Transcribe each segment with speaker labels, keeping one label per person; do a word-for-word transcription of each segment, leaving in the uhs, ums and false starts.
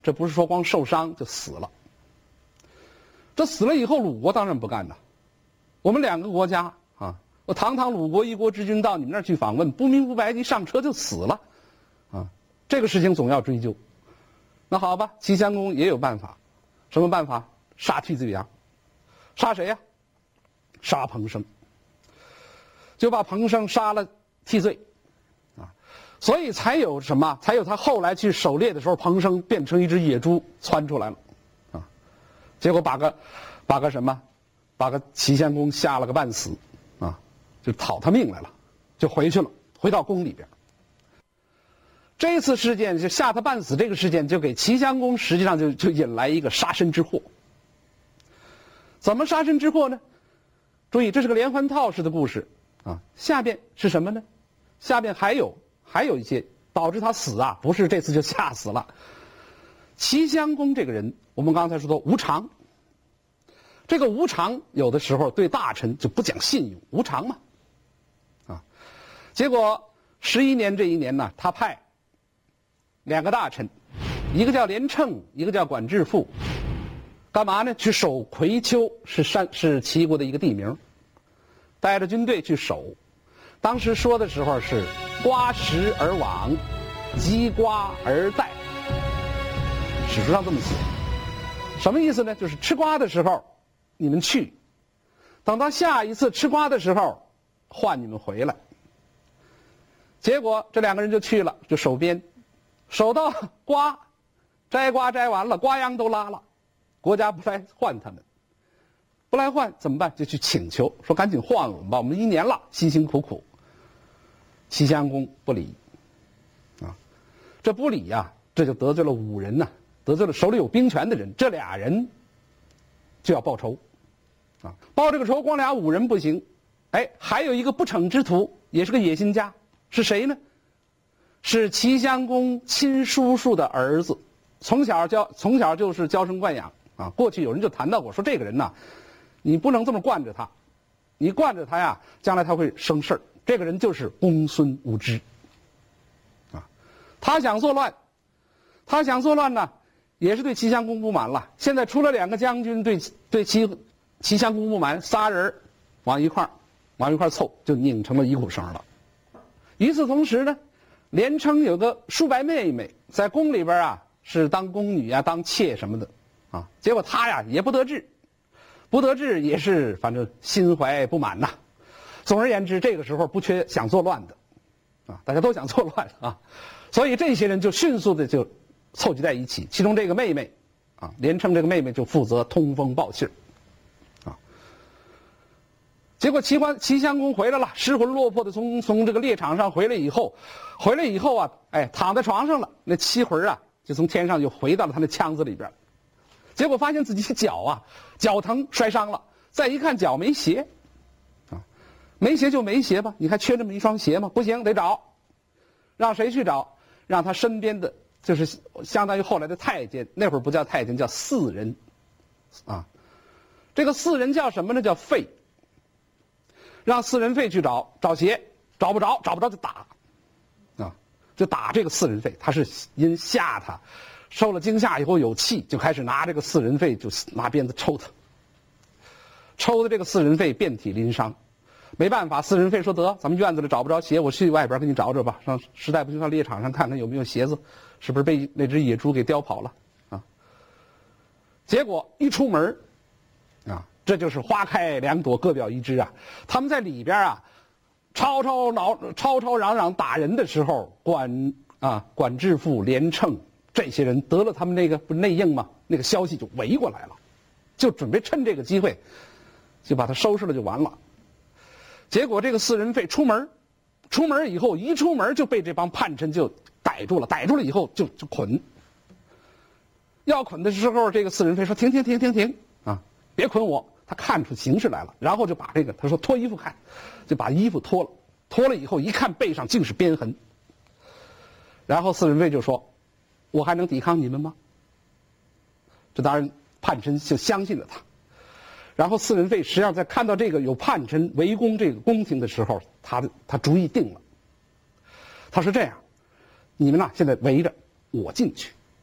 Speaker 1: 这不是说光受伤就死了。这死了以后，鲁国当然不干呐。我们两个国家啊，我堂堂鲁国一国之君到你们那儿去访问，不明不白一上车就死了，啊，这个事情总要追究。那好吧，齐襄公也有办法，什么办法？杀替罪羊。杀谁呀？杀彭生。就把彭生杀了替罪，啊，所以才有什么？才有他后来去狩猎的时候，彭生变成一只野猪窜出来了，啊，结果把个把个什么，把个齐襄公吓了个半死，啊，就讨他命来了，就回去了，回到宫里边。这次事件就吓他半死，这个事件就给齐襄公实际上就就引来一个杀身之祸。怎么杀身之祸呢？注意，这是个连环套式的故事。啊，下边是什么呢？下边还有还有一些导致他死啊，不是这次就吓死了。齐襄公这个人，我们刚才说的无常，这个无常有的时候对大臣就不讲信用，无常嘛。啊，结果十一年这一年呢，他派两个大臣，一个叫连称，一个叫管至父，干嘛呢？去守葵丘，是山是齐国的一个地名。带着军队去守，当时说的时候是刮石而往，击瓜而待。史书上这么写，什么意思呢？就是吃瓜的时候你们去，等到下一次吃瓜的时候换你们回来。结果这两个人就去了，就守边，守到瓜摘瓜摘完了，瓜秧都拉了，国家不来换他们。不来换怎么办？就去请求，说赶紧换我们吧，我们一年了，辛辛苦苦。齐襄公不理，啊，这不理呀、啊，这就得罪了五人呐、啊，得罪了手里有兵权的人，这俩人就要报仇，啊，报这个仇光俩五人不行，哎，还有一个不逞之徒，也是个野心家，是谁呢？是齐襄公亲叔叔的儿子，从小教从小就是娇生惯养啊。过去有人就谈到过，说这个人呐。你不能这么惯着他，你惯着他呀，将来他会生事儿。这个人就是公孙无知，啊，他想作乱，他想作乱呢，也是对齐襄公不满了。现在出了两个将军对对齐齐襄公不满，仨人往一块儿往一块儿凑，就拧成了一股绳了。与此同时呢，连称有个叔伯妹妹，在宫里边啊是当宫女啊，当妾什么的，啊，结果他呀也不得志。不得志也是，反正心怀不满呐。总而言之，这个时候不缺想作乱的，啊，大家都想作乱啊，所以这些人就迅速的就凑集在一起。其中这个妹妹，啊，连称这个妹妹就负责通风报信儿，啊。结果齐桓齐襄公回来了，失魂落魄的从从这个猎场上回来以后，回来以后啊，哎，躺在床上了，那七魂啊就从天上就回到了他的腔子里边。结果发现自己的脚啊，脚疼摔伤了，再一看脚没鞋，啊，没鞋就没鞋吧，你还缺这么一双鞋吗？不行，得找，让谁去找？让他身边的，就是相当于后来的太监，那会儿不叫太监，叫四人，啊，这个四人叫什么呢？叫费。让四人费去找找鞋，找不着，找不着就打，啊，就打这个四人费，他是因吓他。受了惊吓以后有气，就开始拿这个四人费就拿鞭子抽他，抽的这个四人费遍体鳞伤。没办法，四人费说得，咱们院子里找不着鞋，我去外边给你找找吧，上实在不行上猎场上看看有没有鞋子，是不是被那只野猪给叼跑了啊？结果一出门啊，这就是花开两朵，各表一枝啊。他们在里边啊，吵吵闹吵吵嚷嚷打人的时候，管啊管至父连称。这些人得了他们那个不是内应吗？那个消息就围过来了，就准备趁这个机会，就把他收拾了就完了。结果这个四人费出门，出门以后一出门就被这帮叛臣就逮住了，逮住了以后就就捆。要捆的时候，这个四人费说：“停停停停停啊，别捆我！”他看出形势来了，然后就把这个他说脱衣服看，就把衣服脱了，脱了以后一看背上竟是鞭痕。然后四人费就说。我还能抵抗你们吗？这当然，叛臣就相信了他。然后四人费实际上在看到这个有叛臣围攻这个宫廷的时候，他他主意定了。他说这样，你们呐现在围着我进去，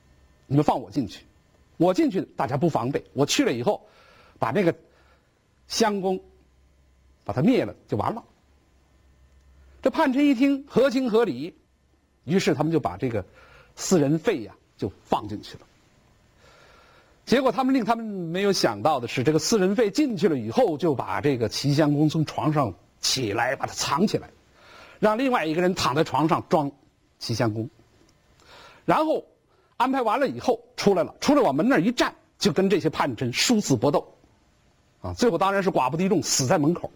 Speaker 1: 你们放我进去，我进去大家不防备，我去了以后，把那个襄公把他灭了就完了。这叛臣一听合情合理，于是他们就把这个四人费呀、啊、就放进去了。结果他们令他们没有想到的是，这个四人费进去了以后，就把这个齐襄公从床上起来，把他藏起来，让另外一个人躺在床上装齐襄公，然后安排完了以后出来了，出来往门那儿一站，就跟这些叛臣殊死搏斗，啊，最后当然是寡不敌众，死在门口。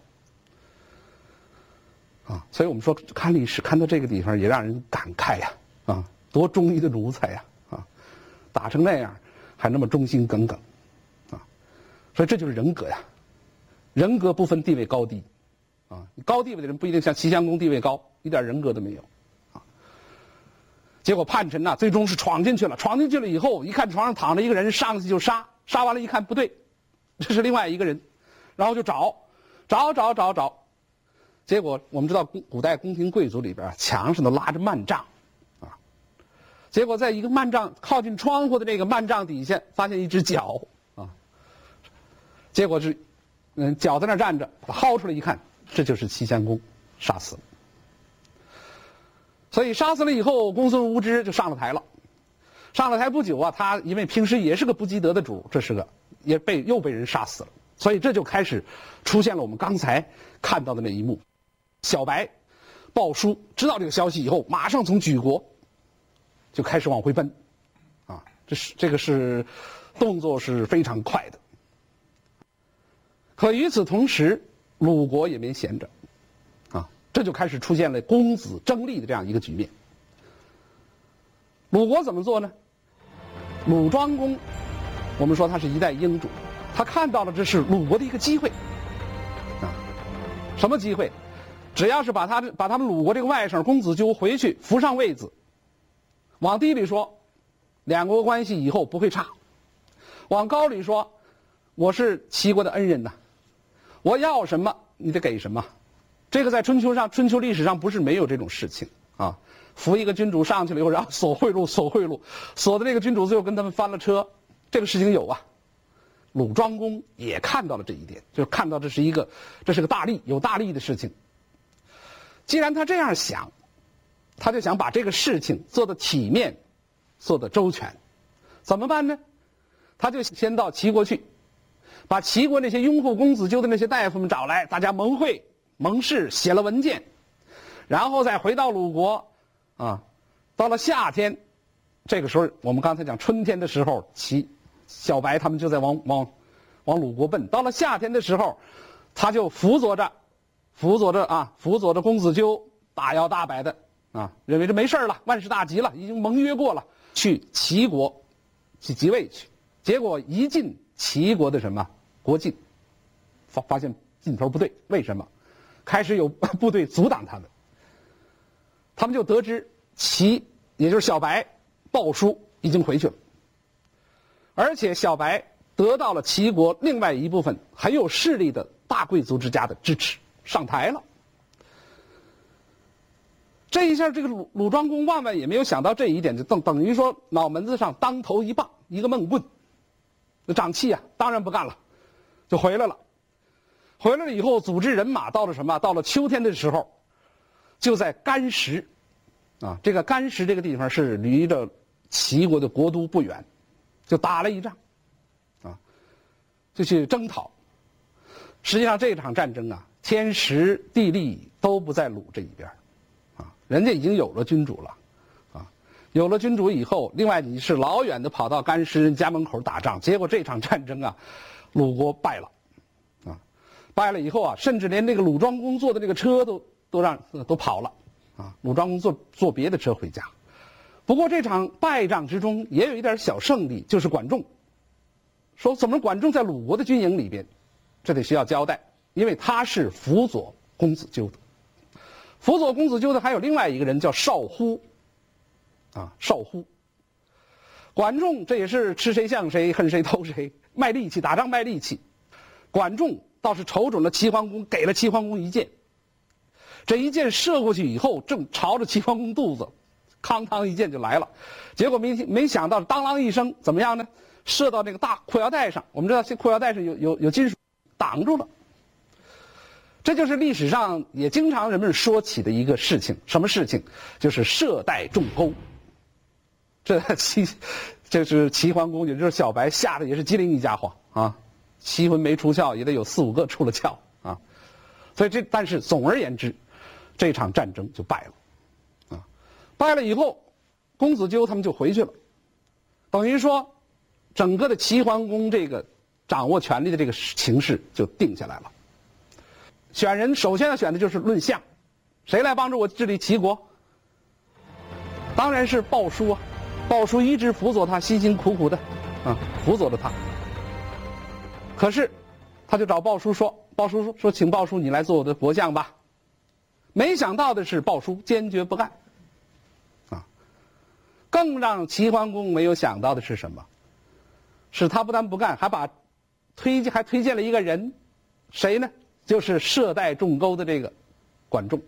Speaker 1: 啊，所以我们说看历史看到这个地方也让人感慨呀，啊，多忠义的奴才呀，啊，打成那样还那么忠心耿耿，啊，所以这就是人格呀，人格不分地位高低，啊，高地位的人不一定像齐襄公地位高，一点人格都没有，啊，结果叛臣呐、啊，最终是闯进去了，闯进去了以后，一看床上躺着一个人，上去就杀，杀完了一看不对，这是另外一个人，然后就找，找找找找。结果我们知道，古代宫廷贵族里边墙上都拉着幔帐，啊，结果在一个幔帐靠近窗户的那个幔帐底下，发现一只脚，啊，结果是，嗯，脚在那站着，把它薅出来一看，这就是齐襄公，杀死了。所以杀死了以后，公孙无知就上了台了。上了台不久啊，他因为平时也是个不积德的主，这是个也被又被人杀死了。所以这就开始出现了我们刚才看到的那一幕。小白鲍叔知道这个消息以后，马上从莒国就开始往回奔，啊，这是这个是动作是非常快的。可与此同时，鲁国也没闲着，啊，这就开始出现了公子争利的这样一个局面。鲁国怎么做呢？鲁庄公，我们说他是一代英主，他看到了这是鲁国的一个机会，啊，什么机会？只要是把他把他们鲁国这个外甥公子纠回去扶上位子，往低里说，两国关系以后不会差；往高里说，我是齐国的恩人呐，我要什么你得给什么。这个在春秋上春秋历史上不是没有这种事情啊。扶一个君主上去了以后，然后索贿赂索贿赂，索的那个君主最后跟他们翻了车，这个事情有啊。鲁庄公也看到了这一点，就是看到这是一个这是个大利有大利的事情。既然他这样想，他就想把这个事情做得体面，做得周全。怎么办呢？他就先到齐国去，把齐国那些拥护公子纠的那些大夫们找来，大家盟会盟誓，写了文件，然后再回到鲁国，啊，到了夏天，这个时候我们刚才讲春天的时候，齐小白他们就在往往往鲁国奔。到了夏天的时候，他就辅佐着。辅佐着啊，辅佐着公子纠大摇大摆的啊，认为这没事了，万事大吉了，已经盟约过了，去齐国去即位去。结果一进齐国的什么国境，发发现劲头不对，为什么？开始有部队阻挡他们，他们就得知齐，也就是小白鲍叔已经回去了，而且小白得到了齐国另外一部分很有势力的大贵族之家的支持。上台了，这一下这个鲁鲁庄公万万也没有想到这一点，就等等于说脑门子上当头一棒，一个闷棍，那长气啊，当然不干了，就回来了。回来了以后，组织人马到了什么？到了秋天的时候，就在干石，啊，这个干石这个地方是离着齐国的国都不远，就打了一仗，啊，就去征讨。实际上这场战争啊，天时地利都不在鲁这一边，啊，人家已经有了君主了，啊，有了君主以后，另外你是老远的跑到干石人家门口打仗，结果这场战争啊，鲁国败了，啊，败了以后啊，甚至连那个鲁庄公坐的那个车都都让都跑了，啊，鲁庄公坐坐别的车回家。不过这场败仗之中也有一点小胜利，就是管仲。说怎么管仲在鲁国的军营里边？这得需要交代，因为他是辅佐公子纠的。辅佐公子纠的还有另外一个人叫少乎，啊，少乎。管仲这也是吃谁像谁，恨谁偷谁，卖力气，打仗卖力气。管仲倒是瞅准了齐桓公，给了齐桓公一箭。这一箭射过去以后，正朝着齐桓公肚子哐当一箭就来了，结果没没想到当啷一声怎么样呢？射到那个大裤腰带上，我们知道这裤腰带上有有有金属挡住了。这就是历史上也经常人们说起的一个事情，什么事情？就是射带中钩。这齐，这是齐桓公，也就是小白，吓得也是机灵一家伙啊，七魂没出窍，也得有四五个出了窍啊。所以这，但是总而言之，这场战争就败了，啊，败了以后，公子纠他们就回去了，等于说，整个的齐桓公这个掌握权力的这个情势就定下来了。选人首先要选的就是论相，谁来帮助我治理齐国？当然是鲍叔啊，鲍叔一直辅佐他，辛辛苦苦的，啊，辅佐了他。可是，他就找鲍叔说，鲍叔说说，请鲍叔你来做我的国相吧。没想到的是，鲍叔坚决不干，啊，更让齐桓公没有想到的是什么？是他不但不干，还把推荐还推荐了一个人，谁呢？就是射带中钩的这个管仲。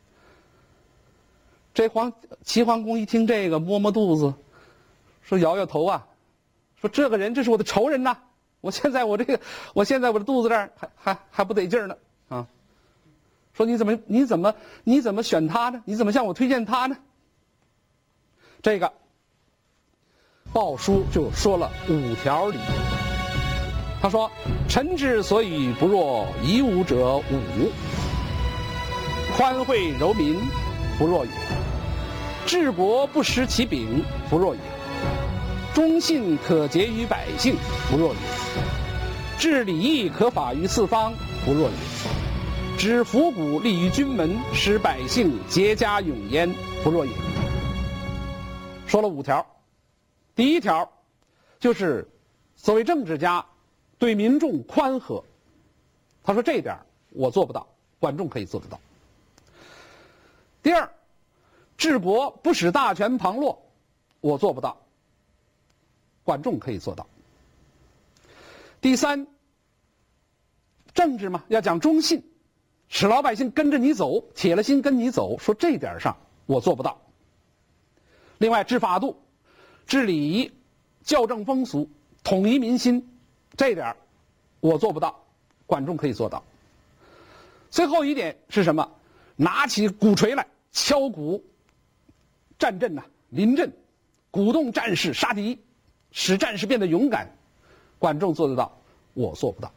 Speaker 1: 这黄齐桓公一听这个，摸摸肚子，说摇摇头啊，说这个人这是我的仇人呐、啊！我现在我这个，我现在我的肚子这儿还还还不得劲儿呢啊！说你怎么你怎么你怎么选他呢？你怎么向我推荐他呢？这个鲍叔就说了五条理。他说：“臣之所以不若夷吾者五：宽惠柔民，不若也；治国不失其柄，不若也；忠信可节于百姓，不若也；治礼义可法于四方，不若也；知服谷立于君门，使百姓节家永焉，不若也。”说了五条，第一条就是作为政治家，对民众宽和，他说这一点我做不到，管仲可以做得到。第二，治国不使大权旁落，我做不到，管仲可以做到。第三，政治嘛要讲忠信，使老百姓跟着你走，铁了心跟你走，说这点上我做不到。另外，治法度、治礼仪、校正风俗、统一民心，这一点我做不到，管仲可以做到。最后一点是什么？拿起鼓槌来敲鼓，战阵呐、啊，临阵，鼓动战士杀敌，使战士变得勇敢。管仲做得到，我做不到。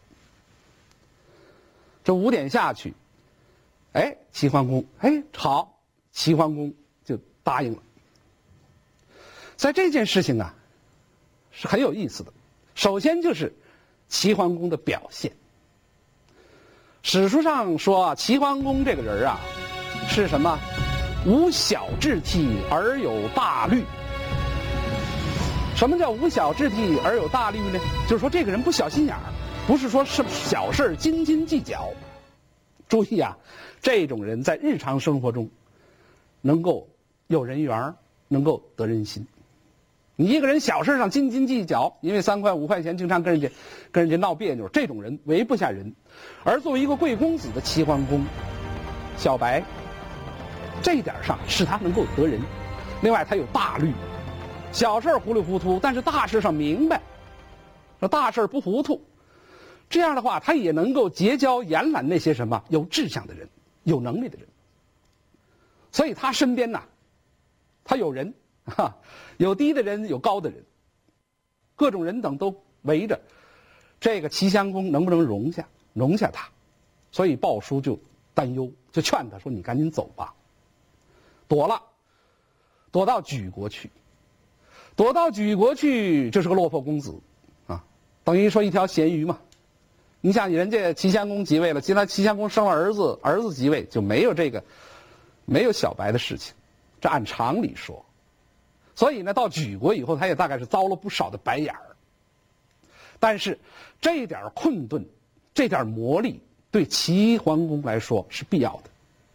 Speaker 1: 这五点下去，哎，齐桓公，哎，好，齐桓公就答应了。在这件事情啊，是很有意思的。首先就是齐桓公的表现。史书上说啊，齐桓公这个人啊，是什么？无小志体而有大虑。什么叫无小志体而有大虑呢？就是说这个人不小心眼儿，不是说是小事斤斤计较。注意啊，这种人在日常生活中能够有人缘，能够得人心。你一个人小事上斤斤计较，因为三块五块钱经常跟人家跟人家闹别扭，这种人围不下人。而作为一个贵公子的齐桓公，小白，这一点上使他能够得人。另外，他有大虑，小事糊里糊涂，但是大事上明白，说大事不糊涂。这样的话，他也能够结交延揽那些什么有志向的人、有能力的人。所以他身边呐，他有人。哈，有低的人，有高的人，各种人等都围着这个齐襄公能不能容下容下他，所以鲍叔就担忧，就劝他说：“你赶紧走吧。”躲了，躲到莒国去，躲到莒国去就是个落魄公子啊，等于说一条咸鱼嘛。你想，人家齐襄公即位了，既然齐襄公生了儿子，儿子即位就没有这个没有小白的事情，这按常理说。所以呢，到莒国以后，他也大概是遭了不少的白眼儿。但是，这点困顿，这点磨砺，对齐桓公来说是必要的。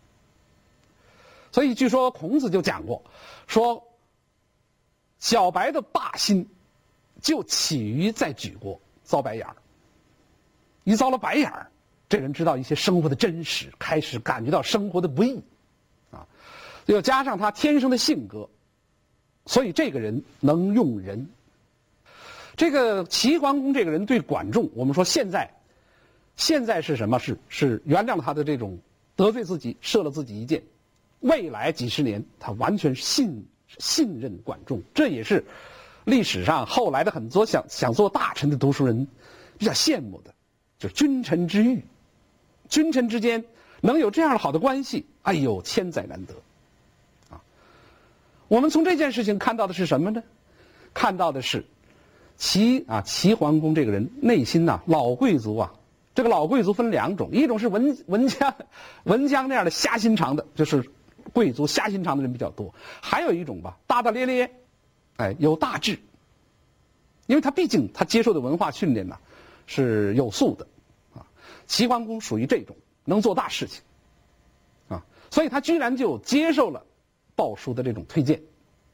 Speaker 1: 所以，据说孔子就讲过，说小白的霸心，就起于在莒国遭白眼儿。一遭了白眼儿，这人知道一些生活的真实，开始感觉到生活的不易，啊，又加上他天生的性格。 所以这个人能用人。这个齐桓公这个人对管仲，我们说现在，现在是什么？是是原谅了他的这种得罪自己，射了自己一箭。未来几十年，他完全信信任管仲，这也是历史上后来的很多想想做大臣的读书人比较羡慕的，就是君臣之谊。君臣之间能有这样的好的关系，哎呦，千载难得。啊，我们从这件事情看到的是什么呢？看到的是齐啊齐桓公这个人内心呐、啊，老贵族啊，这个老贵族分两种，一种是文文姜文姜那样的瞎心肠的，就是贵族瞎心肠的人比较多；还有一种吧，大大咧咧，哎，有大志。因为他毕竟他接受的文化训练呢、啊、是有素的，啊，齐桓公属于这种能做大事情，啊，所以他居然就接受了鲍叔的这种推荐。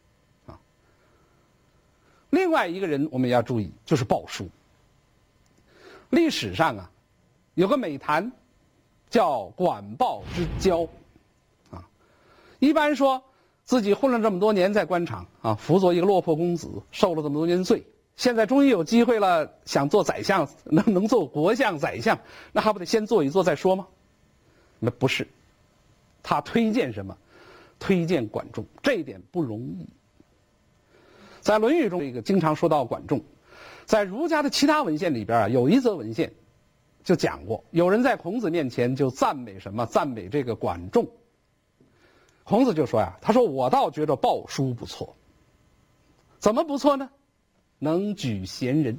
Speaker 1: 另外一个人我们也要注意，就是鲍叔。历史上啊，有个美谈叫管鲍之交，啊，一般说自己混了这么多年在官场啊，辅佐一个落魄公子，受了这么多年罪，现在终于有机会了，想做宰相，能能做国相、宰相，那还不得先做一做再说吗？那不是，他推荐什么？推荐管仲，这一点不容易。在《论语》中，这个经常说到管仲，在儒家的其他文献里边啊，有一则文献就讲过，有人在孔子面前就赞美什么？赞美这个管仲。孔子就说呀，他说我倒觉得鲍叔不错。怎么不错呢？能举贤人。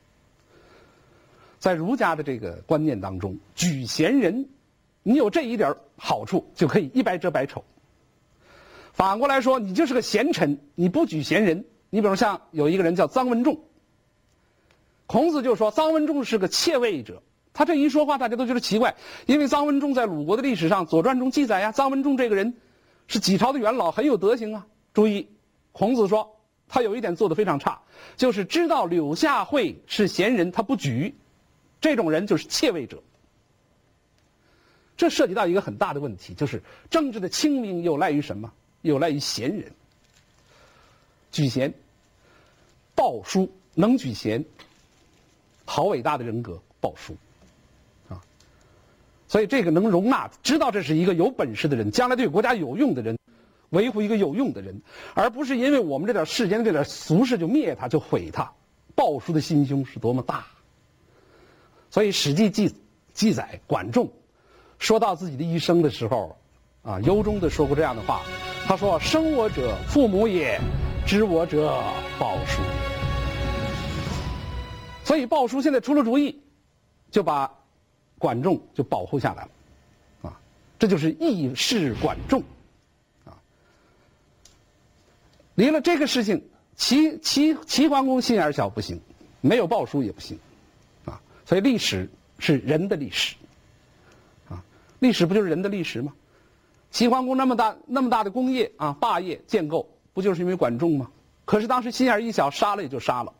Speaker 1: 在儒家的这个观念当中，举贤人，你有这一点好处，就可以一白遮百丑。反过来说，你就是个贤臣，你不举贤人。你比如像有一个人叫臧文仲，孔子就说臧文仲是个窃位者。他这一说话，大家都觉得奇怪，因为臧文仲在鲁国的历史上，《左传》中记载呀，臧文仲这个人是几朝的元老，很有德行啊。注意，孔子说他有一点做得非常差，就是知道柳下惠是贤人，他不举，这种人就是窃位者。这涉及到一个很大的问题，就是政治的清明有赖于什么？有赖于贤人。举贤。鲍叔能举贤，好伟大的人格，鲍叔，啊，所以这个能容纳，知道这是一个有本事的人，将来对国家有用的人，维护一个有用的人，而不是因为我们这点世间的这点俗事就灭他，就毁他。鲍叔的心胸是多么大！所以《史记》记记载，管仲说到自己的一生的时候，啊，由衷的说过这样的话，他说：“生我者父母也，知我者鲍叔。”所以鲍叔现在出了主意，就把管仲就保护下来了，啊，这就是义士管仲，啊，离了这个事情，齐齐齐桓公心眼小不行，没有鲍叔也不行，啊，所以历史是人的历史，啊，历史不就是人的历史吗？齐桓公那么大那么大的功业啊，霸业建构，不就是因为管仲吗？可是当时心眼一小，杀了也就杀了。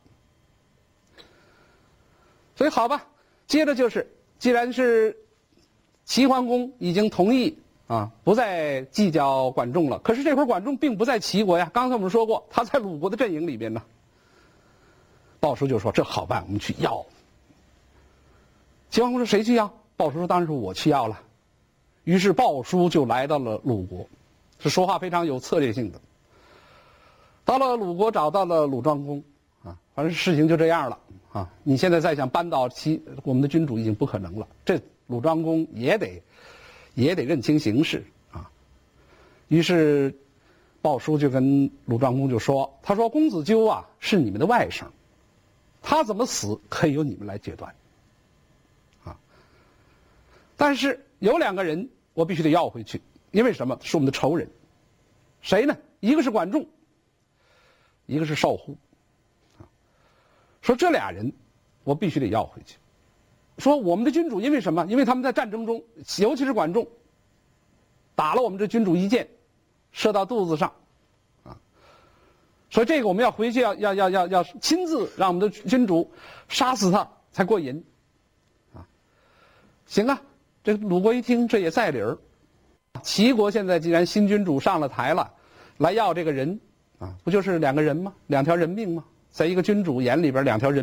Speaker 1: 所以好吧，接着就是，既然是齐桓公已经同意啊，不再计较管仲了，可是这会儿管仲并不在齐国呀。刚才我们说过，他在鲁国的阵营里边呢。鲍叔就说：“这好办，我们去要。”齐桓公说：“谁去要？”鲍叔说：“当然是我去要了。”于是鲍叔就来到了鲁国，是说话非常有策略性的。到了鲁国，找到了鲁庄公，啊，反正事情就这样了。啊，你现在再想扳倒齐我们的君主已经不可能了，这鲁庄公也得也得认清形势啊。于是鲍叔就跟鲁庄公就说：“他说公子纠啊是你们的外甥，他怎么死可以由你们来决断。啊，但是有两个人我必须得要回去，因为什么？是我们的仇人。谁呢？一个是管仲，一个是邵乎。说这俩人，我必须得要回去。说我们的君主因为什么？因为他们在战争中，尤其是管仲，打了我们这君主一箭，射到肚子上，啊。所以这个我们要回去要要要要要亲自让我们的君主杀死他才过瘾，啊。行啊，这鲁国一听这也在理儿。齐国现在既然新君主上了台了，来要这个人。 啊，不就是两个人吗？两条人命吗？在一个君主眼里边，两条人